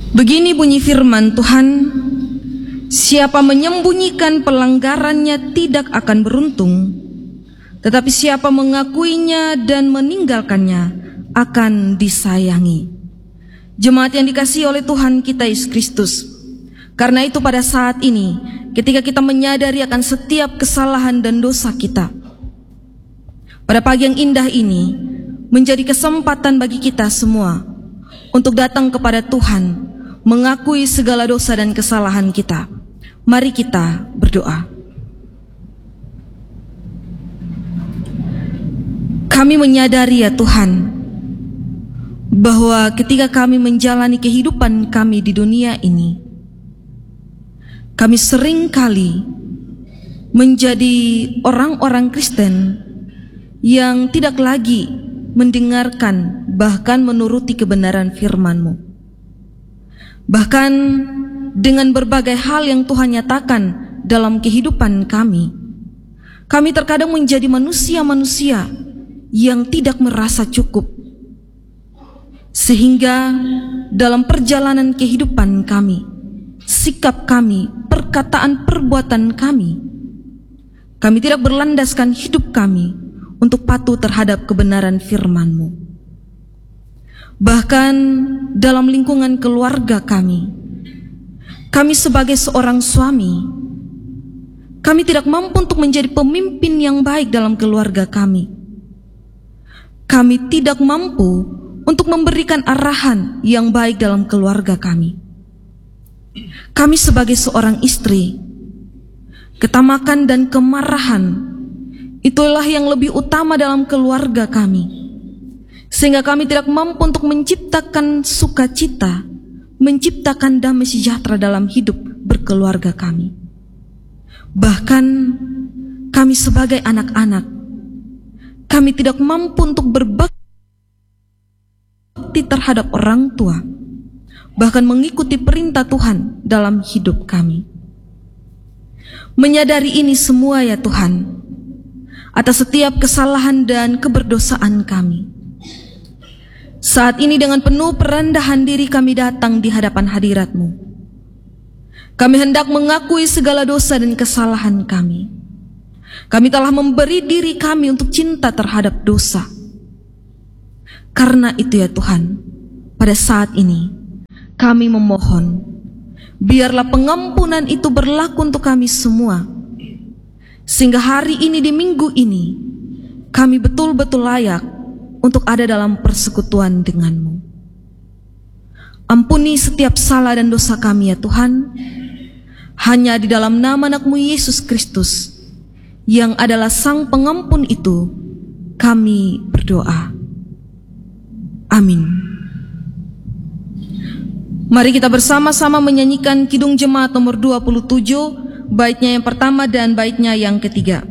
Begini bunyi firman Tuhan, siapa menyembunyikan pelanggarannya tidak akan beruntung, tetapi siapa mengakuinya dan meninggalkannya akan disayangi. Jemaat yang dikasihi oleh Tuhan kita Yesus Kristus, karena itu pada saat ini, ketika kita menyadari akan setiap kesalahan dan dosa kita, pada pagi yang indah ini menjadi kesempatan bagi kita semua untuk datang kepada Tuhan, mengakui segala dosa dan kesalahan kita. Mari kita berdoa. Kami menyadari ya Tuhan, bahwa ketika kami menjalani kehidupan kami di dunia ini, kami sering kali menjadi orang-orang Kristen yang tidak lagi mendengarkan bahkan menuruti kebenaran firman-Mu. Bahkan dengan berbagai hal yang Tuhan nyatakan dalam kehidupan kami terkadang menjadi manusia-manusia yang tidak merasa cukup. Sehingga dalam perjalanan kehidupan kami, sikap kami, perkataan, perbuatan kami tidak berlandaskan hidup kami untuk patuh terhadap kebenaran firman-Mu. Bahkan dalam lingkungan keluarga kami sebagai seorang suami, kami tidak mampu untuk menjadi pemimpin yang baik dalam keluarga kami. Kami tidak mampu untuk memberikan arahan yang baik dalam keluarga kami. Kami sebagai seorang istri, ketamakan dan kemarahan itulah yang lebih utama dalam keluarga kami. Sehingga kami tidak mampu untuk menciptakan sukacita, menciptakan damai sejahtera dalam hidup berkeluarga kami. Bahkan kami sebagai anak-anak, kami tidak mampu untuk berbakti terhadap orang tua, bahkan mengikuti perintah Tuhan dalam hidup kami. Menyadari ini semua ya Tuhan, atas setiap kesalahan dan keberdosaan kami, saat ini dengan penuh perendahan diri kami datang di hadapan hadirat-Mu. Kami hendak mengakui segala dosa dan kesalahan kami. Kami telah memberi diri kami untuk cinta terhadap dosa. Karena itu ya Tuhan, pada saat ini kami memohon, biarlah pengampunan itu berlaku untuk kami semua, sehingga hari ini di minggu ini kami betul-betul layak untuk ada dalam persekutuan dengan-Mu. Ampuni setiap salah dan dosa kami ya Tuhan. Hanya di dalam nama anak-Mu Yesus Kristus yang adalah Sang Pengampun itu kami berdoa. Amin. Mari kita bersama-sama menyanyikan Kidung Jemaat nomor 27, baitnya yang pertama dan baitnya yang ketiga.